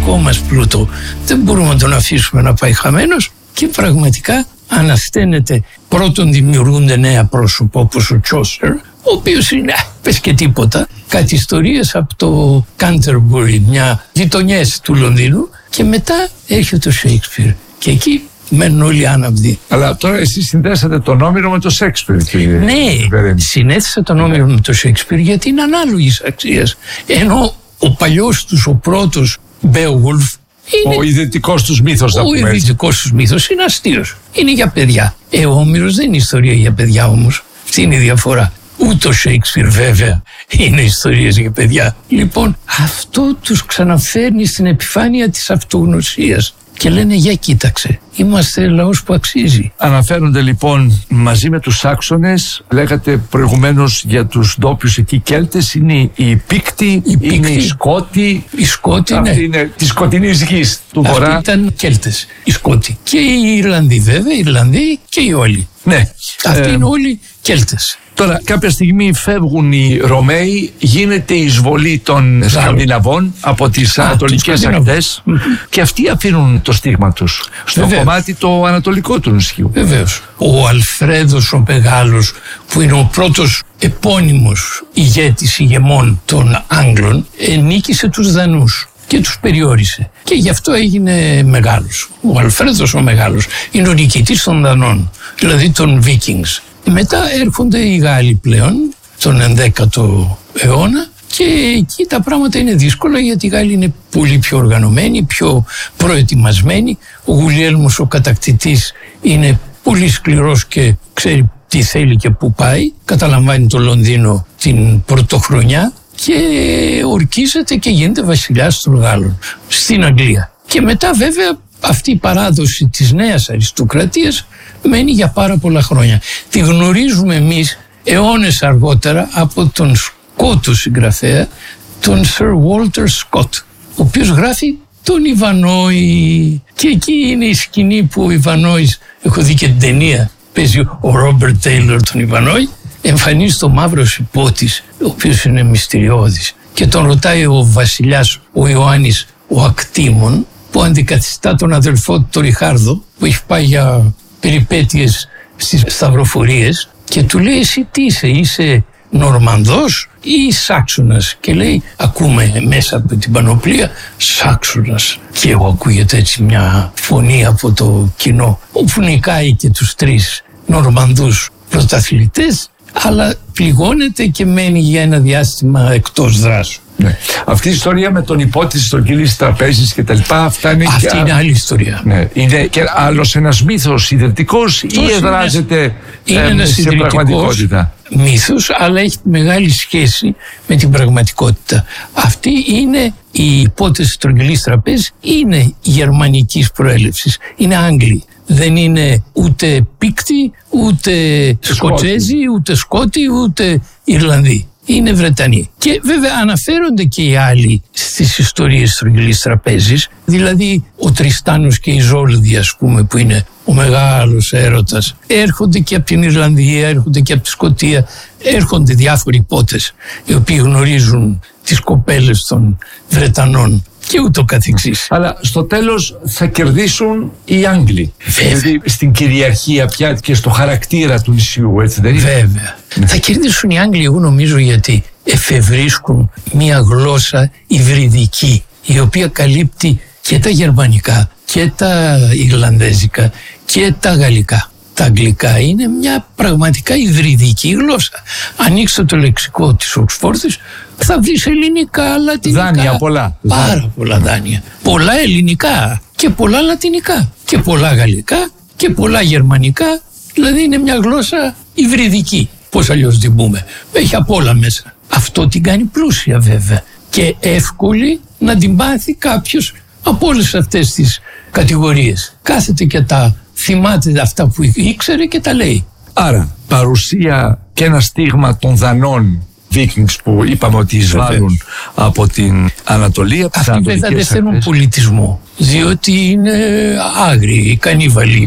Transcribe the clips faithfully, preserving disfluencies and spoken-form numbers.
δικό μας πλούτο δεν μπορούμε να τον αφήσουμε να πάει χαμένος, και πραγματικά ανασταίνεται. Πρώτον δημιουργούνται νέα πρόσωπα όπως ο Chaucer, ο οποίος είναι, πες και τίποτα, κάτι ιστορίες από το Canterbury, μια γειτονιές του Λονδίνου, και μετά έρχεται ο Shakespeare και εκεί μένουν όλοι άναυδοι. Αλλά τώρα εσείς συνδέσατε τον Όμηρο με το Shakespeare, κύριε. Ναι, συνέθεσα τον Όμηρο με το Shakespeare γιατί είναι ανάλογης αξίας. Ενώ ο παλιός τους, ο πρώτος Beowulf, είναι... ο ιδρυτικός τους μύθος, ο ιδρυτικός τους μύθος είναι αστείος. Είναι για παιδιά. Ε, ο Όμηρος δεν είναι ιστορία για παιδιά όμως. Αυτή είναι η διαφορά. Ούτε ο Shakespeare βέβαια είναι ιστορίες για παιδιά. Λοιπόν, αυτό τους ξαναφέρνει στην επιφάνεια της αυτογνωσίας και λένε για κοίταξε, είμαστε λαός που αξίζει. Αναφέρονται λοιπόν μαζί με τους Σάξονες, λέγατε προηγουμένως για τους ντόπιους εκεί Κέλτες, είναι οι Πίκτοι, είναι οι Σκότοι. Οι Σκότοι, ναι. Αυτή είναι της σκοτεινής γης του Αυτοί Βορρά. Ήταν Κέλτες, οι Σκότοι. Και οι Ιρλανδοί βέβαια, οι Ιρλανδοί και οι όλοι. Ναι. Αυτοί Ε, είναι όλοι Κέλτες. Τώρα κάποια στιγμή φεύγουν οι Ρωμαίοι, γίνεται η εισβολή των Σκανδιναβών από τις Α, ανατολικές ακτές και αυτοί αφήνουν το στίγμα τους στο Βεβαίως. κομμάτι το ανατολικό του νησιού. Βεβαίως. Ο Αλφρέδος ο Μεγάλος, που είναι ο πρώτος επώνυμος ηγέτης ηγεμών των Άγγλων, νίκησε τους Δανούς και τους περιόρισε. Και γι' αυτό έγινε μεγάλος. Ο Αλφρέδος ο Μεγάλος είναι ο νικητής των Δανών, δηλαδή των Vikings. Μετά έρχονται οι Γάλλοι πλέον, τον ενδέκατο αιώνα, και εκεί τα πράγματα είναι δύσκολα γιατί οι Γάλλοι είναι πολύ πιο οργανωμένοι, πιο προετοιμασμένοι. Ο Γουλιέλμος ο κατακτητής είναι πολύ σκληρός και ξέρει τι θέλει και πού πάει. Καταλαμβάνει το Λονδίνο την πρωτοχρονιά και ορκίζεται και γίνεται βασιλιάς των Γάλλων στην Αγγλία. Και μετά βέβαια αυτή η παράδοση της νέας αριστοκρατίας μένει για πάρα πολλά χρόνια. Τη γνωρίζουμε εμείς αιώνες αργότερα από τον Σκότο συγγραφέα, τον Sir Walter Scott, ο οποίος γράφει τον Ιβανόη. Και εκεί είναι η σκηνή που ο Ιβανόης, έχω δει και την ταινία, παίζει ο Ρόμπερτ Τέιλορ τον Ιβανόη, εμφανίζει το μαύρος υπότης, ο οποίος είναι μυστηριώδης, και τον ρωτάει ο βασιλιάς, ο Ιωάννης ο Ακτήμων, που αντικαθιστά τον αδελφό του τον Ριχάρδο, που έχει πάει για περιπέτειες στις σταυροφορίες, και του λέει εσύ τι είσαι, είσαι Νορμανδός ή Σάξονας? Και λέει, ακούμε μέσα από την πανοπλία Σάξονας, και εγώ ακούγεται έτσι μια φωνή από το κοινό, όπου νικάει και τους τρεις Νορμανδούς πρωταθλητές, αλλά πληγώνεται και μένει για ένα διάστημα εκτός δράσου. Ναι. Αυτή η ιστορία με τον υπότη της στρογγυλής τραπέζης και τα λοιπά, αυτά είναι. Αυτή και... είναι άλλη ιστορία. Ναι. Είναι και άλλος ένας μύθος ιδρυτικός ή εδράζεται ε, σε πραγματικότητα? Μύθος, αλλά έχει μεγάλη σχέση με την πραγματικότητα. Αυτή είναι η υπόθεση της στρογγυλής τραπέζης, είναι γερμανικής προέλευσης, είναι Άγγλοι. Δεν είναι ούτε Πίκτοι, ούτε Σκοτσέζοι, ούτε Σκότοι, ούτε Ιρλανδοί. Είναι Βρετανοί. Και βέβαια αναφέρονται και οι άλλοι στις ιστορίες της στρογγυλής τραπέζης, δηλαδή ο Τριστάνος και η Ζόλδη, ας πούμε, που είναι ο μεγάλος έρωτας, έρχονται και από την Ιρλανδία, έρχονται και από τη Σκωτία, έρχονται διάφοροι υπότες οι οποίοι γνωρίζουν τις κοπέλες των Βρετανών και ούτω καθεξής. Αλλά στο τέλος θα κερδίσουν οι Άγγλοι. Βέβαια. Δηλαδή στην κυριαρχία πια και στο χαρακτήρα του νησιού, έτσι δεν είναι? Βέβαια. Ναι. Θα κερδίσουν οι Άγγλοι, εγώ νομίζω, γιατί εφευρίσκουν μια γλώσσα υβριδική, η οποία καλύπτει και τα γερμανικά και τα ιρλανδέζικα και τα γαλλικά. Τα αγγλικά είναι μια πραγματικά υβριδική γλώσσα. Ανοίξτε το λεξικό της Οξφόρδης, θα βρεις ελληνικά, λατινικά. Δάνεια πολλά. Πάρα πολλά δάνεια. Πολλά ελληνικά και πολλά λατινικά και πολλά γαλλικά και πολλά γερμανικά. Δηλαδή είναι μια γλώσσα υβριδική. Πώς αλλιώς την πούμε. Έχει απ' όλα μέσα. Αυτό την κάνει πλούσια βέβαια και εύκολη να την πάθει κάποιος από όλες αυτές τις κατηγορίες. Κάθεται και τα θυμάται αυτά που ήξερε και τα λέει. Άρα παρουσία και ένα στίγμα των Δανών Vikings που είπαμε ότι εισβάλλουν από την Ανατολή. Αυτοί βέβαια δεν θέλουν πολιτισμό, διότι είναι άγριοι, κανίβαλοι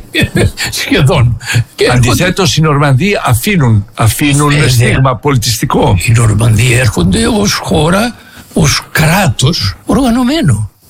σχεδόν. Αντιθέτως οι Νορμανδοί αφήνουν, αφήνουν ε, στίγμα ναι. πολιτιστικό. Οι Νορμανδοί έρχονται ως χώρα, ως κράτος οργανωμένο,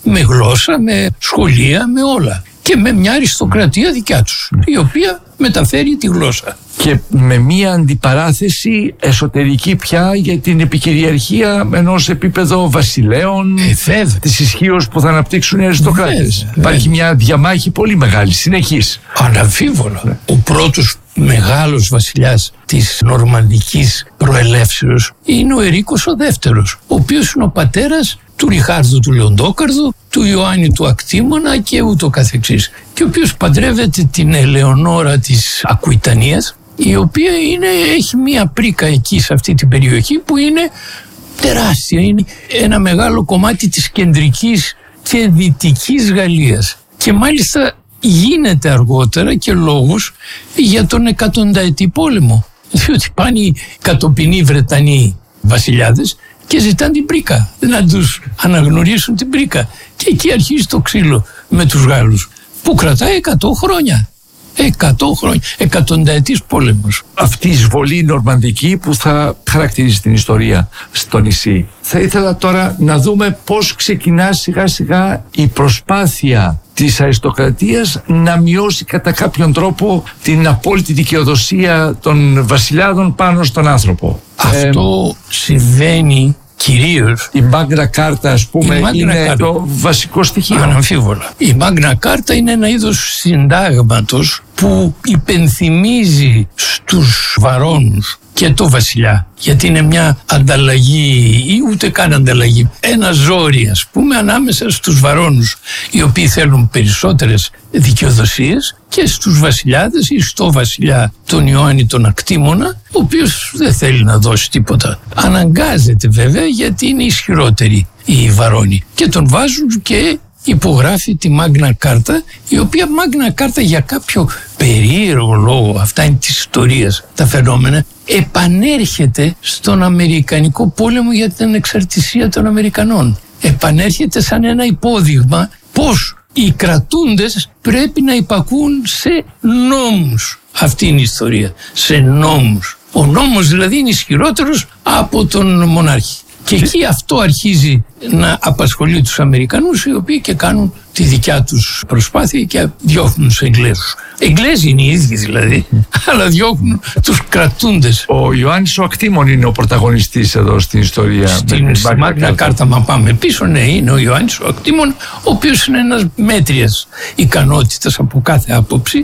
με γλώσσα, με σχολεία, με όλα. Και με μια αριστοκρατία δικιά τους, η οποία μεταφέρει τη γλώσσα. Και με μια αντιπαράθεση εσωτερική πια για την επικυριαρχία ενός επίπεδο βασιλέων, ε, της ισχύως που θα αναπτύξουν οι αριστοκράτες. Υπάρχει μια διαμάχη πολύ μεγάλη, συνεχής. Αναμφίβολα. Ναι. Ο πρώτος μεγάλος βασιλιάς της νορμανδικής προελεύσεως είναι ο Ερίκος ο δεύτερος, ο οποίος είναι ο πατέρας του Ριχάρδου του Λεοντόκαρδου, του Ιωάννη του Ακτήμονα και ούτω καθεξής, και ο οποίος παντρεύεται την Ελεονόρα της Ακουιτανίας, η οποία είναι, έχει μία πρίκα εκεί σε αυτή την περιοχή που είναι τεράστια, είναι ένα μεγάλο κομμάτι της κεντρικής και δυτικής Γαλλίας, και μάλιστα γίνεται αργότερα και λόγος για τον εκατονταετή πόλεμο, διότι πάνε οι κατοπινοί Βρετανοί βασιλιάδες και ζητάνε την πρίκα, να τους αναγνωρίσουν την πρίκα, και εκεί αρχίζει το ξύλο με τους Γάλλους που κρατάει εκατό χρόνια. Εκατό χρόνια, εκατονταετής πόλεμος. Αυτή η εισβολή νορμανδική που θα χαρακτηρίζει την ιστορία στο νησί. Θα ήθελα τώρα να δούμε πώς ξεκινά σιγά σιγά η προσπάθεια της αριστοκρατίας να μειώσει κατά κάποιον τρόπο την απόλυτη δικαιοδοσία των βασιλιάδων πάνω στον άνθρωπο. Αυτό ε, συμβαίνει κυρίως. Η Μάγνα Κάρτα, ας πούμε, είναι Κάρτα. Το βασικό στοιχείο. Αναμφίβολα. Η Μάγνα Κάρτα είναι ένα είδος συντάγματος που υπενθυμίζει στους βαρώνους και το βασιλιά, γιατί είναι μια ανταλλαγή ή ούτε καν ανταλλαγή, ένα ζόρι, ας πούμε, ανάμεσα στους βαρώνους, οι οποίοι θέλουν περισσότερες δικαιοδοσίες, και στους βασιλιάδες ή στο βασιλιά τον Ιωάννη τον Ακτήμονα, ο οποίος δεν θέλει να δώσει τίποτα. Αναγκάζεται βέβαια, γιατί είναι ισχυρότεροι οι βαρώνοι, και τον βάζουν και υπογράφει τη Μάγνα Κάρτα, η οποία Μάγνα Κάρτα για κάποιο περίεργο λόγο, αυτά είναι της ιστορίας τα φαινόμενα, επανέρχεται στον Αμερικανικό πόλεμο για την ανεξαρτησία των Αμερικανών. Επανέρχεται σαν ένα υπόδειγμα πως οι κρατούντες πρέπει να υπακούν σε νόμους. Αυτή είναι η ιστορία, σε νόμους. Ο νόμος δηλαδή είναι ισχυρότερος από τον μονάρχη. Και εκεί αυτό αρχίζει να απασχολεί τους Αμερικανούς, οι οποίοι και κάνουν τη δικιά τους προσπάθεια και διώχνουν τους Εγγλέζους. Εγγλέζοι είναι οι ίδιοι δηλαδή, αλλά διώχνουν τους κρατούντες. Ο Ιωάννης ο Ακτήμων είναι ο πρωταγωνιστής εδώ στην ιστορία. Στην Μάγνα Κάρτα, μα πάμε πίσω, ναι, είναι ο Ιωάννης ο Ακτήμων, ο οποίος είναι ένας μέτριας ικανότητας από κάθε άποψη.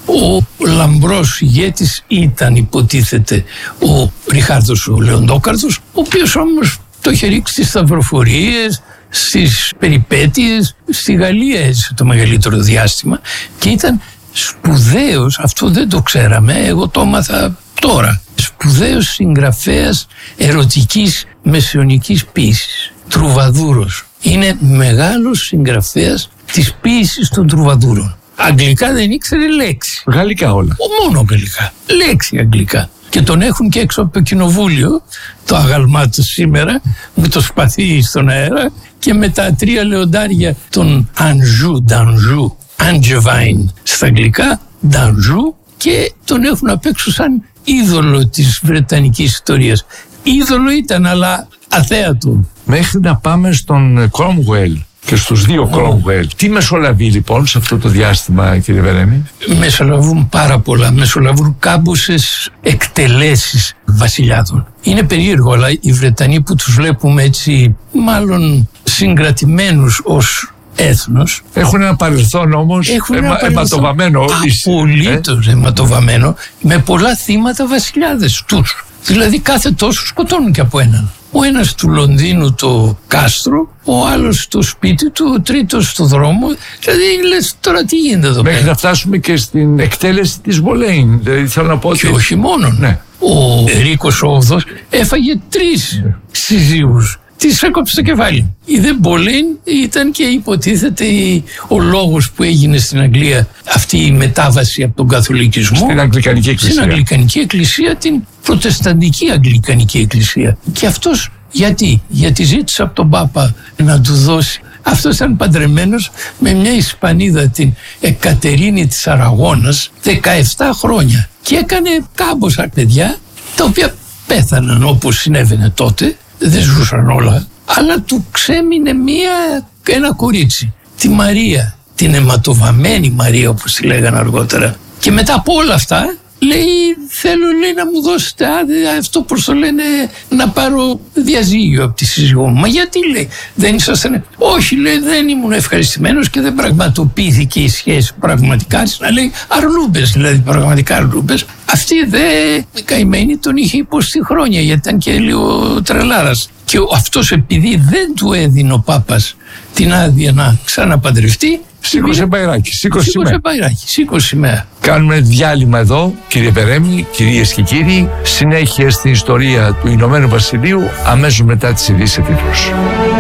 Ο λαμπρός ηγέτης ήταν, υποτίθεται, ο Ριχάρδος ο Λεοντόκαρδος, ο οποίος όμως το είχε ρίξει στις σταυροφορίες, στις περιπέτειες. Στη Γαλλία έζησε το μεγαλύτερο διάστημα και ήταν σπουδαίος, αυτό δεν το ξέραμε, εγώ το έμαθα τώρα, σπουδαίος συγγραφέας ερωτικής μεσαιωνικής ποίησης, τρουβαδούρος. Είναι μεγάλος συγγραφέας της ποίησης των τρουβαδούρων. Αγγλικά δεν ήξερε λέξη. Γαλλικά όλα. Μόνο αγγλικά. Λέξη αγγλικά. Και τον έχουν και έξω από το κοινοβούλιο, το αγαλμά του σήμερα, με το σπαθί στον αέρα και με τα τρία λεοντάρια των Ανζού, Ντανζού, Angevine στα αγγλικά, Ντανζού, και τον έχουν απ' έξω σαν είδωλο της βρετανικής ιστορίας. Είδωλο ήταν, αλλά αθέατο. Μέχρι να πάμε στον Κρόμουελ και στους δύο Κρόμουελ. Τι μεσολαβεί λοιπόν σε αυτό το διάστημα, κύριε Βερέμη? Μεσολαβούν πάρα πολλά. Μεσολαβούν κάμποσες εκτελέσεις βασιλιάδων. Είναι περίεργο, αλλά οι Βρετανοί που τους βλέπουμε έτσι μάλλον συγκρατημένους ως έθνος, έχουν ένα παρελθόν όμως εμα, αιματοβαμμένο. Απολύτως ε? αιματοβαμμένο, με πολλά θύματα βασιλιάδες τους. Δηλαδή κάθε τόσο σκοτώνουν και από έναν. Ο ένας του Λονδίνου το κάστρο, ο άλλος στο σπίτι του, ο τρίτος στο δρόμο. Δηλαδή λες τώρα τι γίνεται εδώ πέρα. Μέχρι να φτάσουμε και στην εκτέλεση της Μπολέιν. Δηλαδή θέλω να πω ότι... Και όχι μόνο. Ναι. Ο Ερίκος ο Όγδοος έφαγε τρεις ναι. συζύγους. Της έκοψε το κεφάλι. Η δε Μπολέιν ήταν και υποτίθεται ο λόγος που έγινε στην Αγγλία αυτή η μετάβαση από τον καθολικισμό στην Αγγλικανική Εκκλησία. Στην Αγγλικανική Εκκλησία, την προτεσταντική Αγγλικανική Εκκλησία. Και αυτός γιατί, γιατί ζήτησε από τον Πάπα να του δώσει. Αυτός ήταν παντρεμένος με μια Ισπανίδα, την Εκατερίνη της Αραγώνας, δεκαεπτά χρόνια. Και έκανε κάμποσα παιδιά, τα οποία πέθαναν όπως συνέβαινε τότε. Δεν ζούσαν όλα, αλλά του ξέμεινε μία ένα κορίτσι, τη Μαρία, την αιματοβαμμένη Μαρία όπως τη λέγανε αργότερα. Και μετά από όλα αυτά λέει, θέλω λέει, να μου δώσετε άδεια, αυτό πώς το λένε, να πάρω διαζύγιο από τη σύζυγό μου. Μα γιατί λέει, δεν ήσασταν? Όχι, λέει, δεν ήμουν ευχαριστημένος και δεν πραγματοποιήθηκε η σχέση πραγματικά. Να λέει αρλούμπες, δηλαδή πραγματικά αρλούμπες. Αυτή δε καημένη τον είχε υποστεί χρόνια, γιατί ήταν και λίγο τρελάρας. Και αυτός επειδή δεν του έδινε ο Πάπας την άδεια να ξαναπαντρευτεί, σήκωσε μπαϊράκι, σήκωσε σημαία. μπαϊράκι, σήκωσε σημαία. Κάνουμε διάλειμμα εδώ, κύριε Περέμη, κυρίες και κύριοι. Συνέχεια στην ιστορία του Ηνωμένου Βασιλείου αμέσως μετά τις ειδήσεις τίτλους.